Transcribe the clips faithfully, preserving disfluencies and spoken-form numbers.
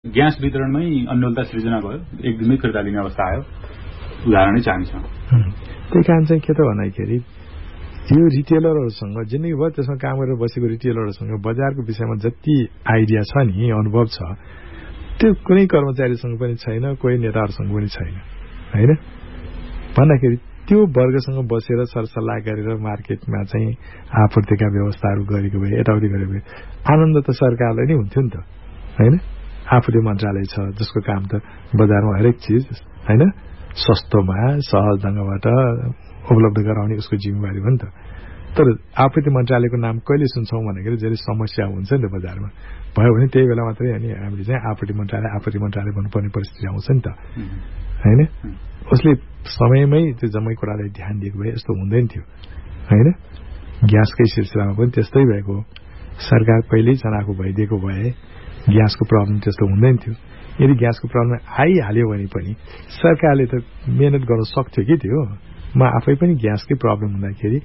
Gas वितरणमै अन्योलता सृजना भयो, एक दिनमै फिर्ता लिने अवस्था आयो, उदाहरणै चाहिन्छ। त्यही कारण चाहिँ के त भन्दाखेरि यो रिटेलरहरूसँग जिन्दगी भयो त्यसमा काम गरेर बसेको रिटेलरहरूसँग बजारको विषयमा जति आइडिया छ नि, अनुभव छ, त्यो कुनै कर्मचारीसँग पनि छैन, कोही नेताहरूसँग पनि छैन होइन। भन्दाखेरि त्यो वर्गसँग बसेर सरसल्लाह गरेर मार्केटमा चाहिँ आपूर्तिका व्यवस्थाहरू गरेको भए, यताउति गरेको भए आनन्द त सरकारलाई नै हुन्थ्यो नि त होइन। आफूले मन्त्रालय छ जसको काम त बजारमा हरेक चिज होइन सस्तोमा सहज ढङ्गबाट उपलब्ध गराउने उसको जिम्मेवारी हो नि त। तर आपूर्ति मन्त्रालयको नाम कहिले सुन्छौँ भन्दाखेरि जहिले समस्या हुन्छ नि त बजारमा, भयो भने त्यही बेला मात्रै अनि हामीले चाहिँ आपूर्ति मन्त्रालय आपूर्ति मन्त्रालय भन्नुपर्ने परिस्थिति आउँछ नि त होइन। उसले समयमै त्यो जम्मै कुरालाई ध्यान दिएको भए यस्तो हुँदैन थियो होइन। ग्यासकै सिलसिलामा पनि त्यस्तै भएको, सरकार पहिल्यै चनाखो भइदिएको भए ग्यासको प्रब्लम त्यस्तो हुँदैन थियो। यदि ग्यासको प्रब्लम आइहाल्यो भने पनि सरकारले त मेहनत गर्न सक्थ्यो कि त्यो। म आफै पनि ग्यासकै प्रब्लम हुँदाखेरि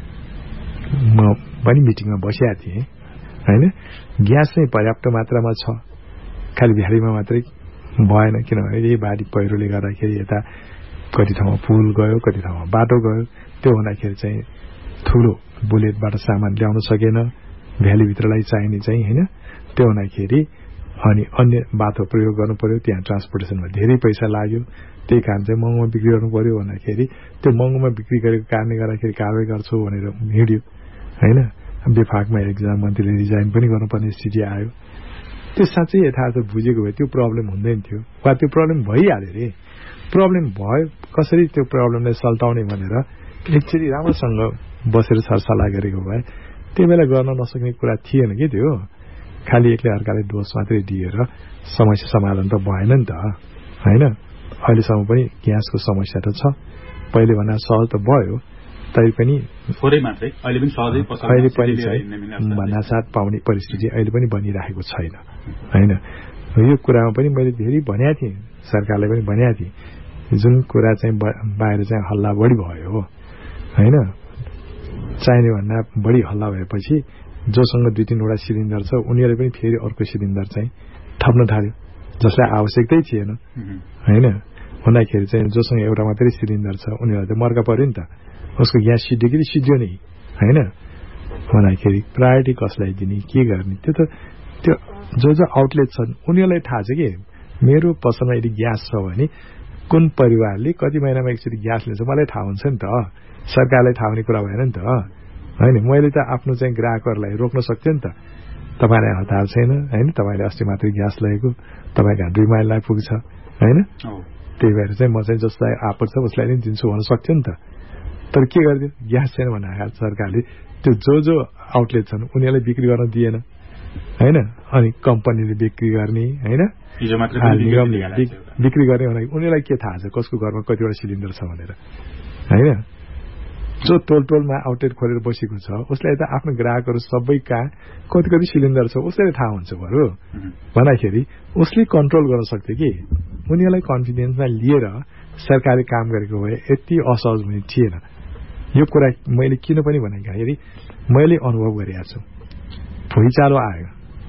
म पनि मिटिङमा बसेका थिएँ होइन। ग्यास चाहिँ पर्याप्त मात्रामा छ, खालि भ्याडीमा मात्रै भएन, किनभने यही बाढी पहिरोले गर्दाखेरि यता कति ठाउँमा पुल गयो, कति ठाउँमा बाटो गयो। त्यो हुँदाखेरि चाहिँ ठुलो बुलेटबाट सामान ल्याउन सकेन, भ्यालीभित्रलाई चाहिने चाहिँ होइन। त्यो हुँदाखेरि अनि अन्य बाटो प्रयोग गर्नु पर्यो, त्यहाँ ट्रान्सपोर्टेसनमा धेरै पैसा लाग्यो, त्यही कारण चाहिँ महँगोमा बिक्री गर्नु पर्यो भन्दाखेरि त्यो महँगोमा बिक्री गरेको कारणले गर्दाखेरि कारवाही गर्छु भनेर हिँड्यो होइन। विभागमा एकजना मन्त्रीले रिजाइन पनि गर्नुपर्ने स्थिति आयो। त्यो साँच्चै यथार्थ बुझेको भए त्यो प्रब्लम हुँदैन थियो, वा त्यो प्रब्लम भइहाल्यो रे। प्रब्लम भयो, कसरी त्यो प्रब्लमलाई सल्टाउने भनेर एकचोटि राम्रोसँग बसेर सरसल्लाह गरेको भए त्यो बेला गर्न नसक्ने कुरा थिएन कि त्यो। खालि एक्लै अर्कालाई दोष मात्रै दिएर समस्या समाधान त भएन नि त होइन। अहिलेसम्म पनि ग्यासको समस्या त छ, पहिले भन्दा सहज त भयो, तै पनि थोरै मात्रै अहिले पनि सहजै अहिले पनि भन्नासाथ पाउने परिस्थिति अहिले पनि बनिरहेको छैन होइन। यो कुरामा पनि मैले धेरै भनेको थिएँ, सरकारलाई पनि भनेको थिएँ, जुन कुरा चाहिँ बाहिर चाहिँ हल्ला बढी भयो होइन। चाहिने भन्दा बढी हल्ला भएपछि जोसँग दुई तिनवटा सिलिन्डर छ उनीहरूले पनि फेरि अर्को सिलिन्डर चाहिँ थप्न थाल्यो, जसलाई आवश्यकतै थिएन होइन। हुँदाखेरि चाहिँ जोसँग एउटा मात्रै सिलिन्डर छ उनीहरूलाई त मर्का पर्यो नि त, उसको ग्यास सिद्धियो कि सिद्धियो नि होइन। भन्दाखेरि प्रायोरिटी कसलाई दिने, के गर्ने, त्यो त त्यो जो जो आउटलेट छन् उनीहरूलाई थाहा छ कि मेरो पसलमा यदि ग्यास छ भने कुन परिवारले कति महिनामा एकचोटि ग्यास लिन्छ मलाई थाहा हुन्छ नि त। सरकारलाई थाहा हुने कुरा भएन नि त होइन। मैले त आफ्नो चाहिँ ग्राहकहरूलाई रोक्न सक्थेँ नि त, तपाईँलाई हतार छैन होइन, तपाईँले अस्ति मात्रै ग्यास लगेको, तपाईँको दुई माइललाई पुग्छ होइन। त्यही भएर चाहिँ म चाहिँ जसलाई आपद छ उसलाई नै दिन्छु भन्न सक्थ्यो नि त। तर के गरिदियो, ग्यास छैन भने सरकारले त्यो जो जो आउटलेट छन् उनीहरूलाई बिक्री गर्न दिएन होइन। अनि कम्पनीले बिक्री गर्ने होइन, निगमले बिक्री गर्ने भने उनीहरूलाई के थाहा छ कसको घरमा कतिवटा सिलिन्डर छ भनेर होइन। जो टोल टोलमा आउटलेट खोलेर बसेको छ उसलाई त आफ्नो ग्राहकहरू सबै कहाँ कति कति सिलिन्डर छ उसलाई थाहा हुन्छ बरु भन्दाखेरि उसले कन्ट्रोल गर्न सक्थ्यो कि। उनीहरूलाई कन्फिडेन्समा लिएर सरकारले काम गरेको भए यति असहज हुने थिएन। यो कुरा मैले किन पनि भनेको मैले अनुभव गरेको छु। भुइँचालो आयो,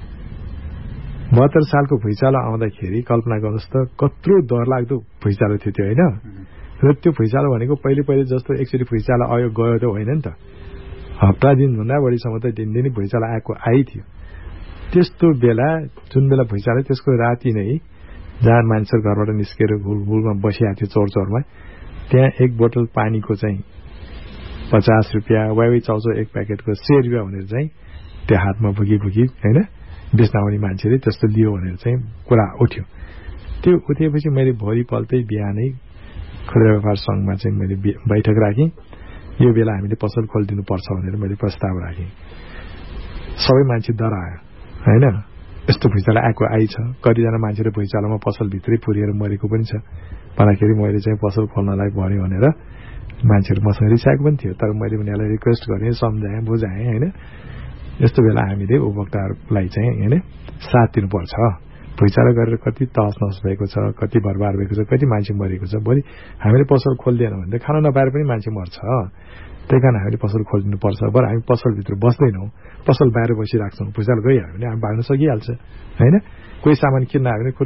बहत्तर सालको भुइँचालो आउँदाखेरि कल्पना गर्नुहोस् त कत्रो डरलाग्दो भुइँचालो थियो त्यो होइन। र त्यो भुइँचालो भनेको पहिले पहिले जस्तो एकचोटि भुइँचालो आयो गयो त होइन नि त, हप्ता दिनभन्दा बढीसम्म त दिनदिनै भुइँचालो आएको आइ थियो। त्यस्तो बेला जुन बेला भुइँचालो त्यसको राति नै जहाँ मान्छेहरू घरबाट निस्केर घुलघुलमा बसिरहेको थियो चौर चौरमा, त्यहाँ एक बोतल पानीको चाहिँ पचास रुपियाँ वाइ चाउचाउ एक प्याकेटको सय रुपियाँ भनेर चाहिँ त्यो हातमा भुगी भुगी होइन बेच्न आउने मान्छेले त्यस्तो लियो भनेर चाहिँ कुरा उठ्यो। त्यो उठेपछि मैले भोलिपल्टै बिहानै खुद्रा व्यापार सङ्घमा चाहिँ मैले बैठक राखेँ। यो बेला हामीले पसल खोलिदिनुपर्छ भनेर मैले प्रस्ताव राखेँ। सबै मान्छे डरायो होइन, यस्तो भुइँचालो आएको आइ छ, कतिजना मान्छेले भुइँचालोमा पसलभित्रै पुरिएर मरेको पनि छ भन्दाखेरि मैले चाहिँ पसल खोल्नलाई भन्यो भनेर मान्छेहरू मसँग रिसाएको पनि थियो। तर मैले उनीहरूलाई रिक्वेस्ट गरेँ, सम्झाएँ, बुझाएँ होइन। यस्तो बेला हामीले उपभोक्ताहरूलाई चाहिँ होइन साथ दिनुपर्छ। भुइँचालो गरेर कति तहस नहस भएको छ, कति बर्बाद भएको छ, कति मान्छे मरेको छ। भोलि हामीले पसल खोलिदिएन भने त खाना नपाएर पनि मान्छे मर्छ। त्यही कारण हामीले पसल खोलिदिनुपर्छ। बरु हामी पसलभित्र बस्दैनौँ, पसल बाहिर बसिराख्छौँ, भुइँचालो गइहाल्यो भने हामी भाग्न सकिहाल्छ होइन। कोही सामान किन्न आयो भने